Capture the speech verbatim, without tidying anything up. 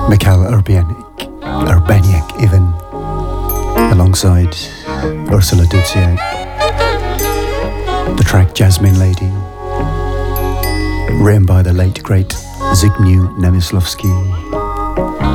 Mikhail Urbaniak, Urbaniak even, alongside Ursula Dudziak. The track Jasmine Lady, written by the late great Zygmunt Nemyslovsky.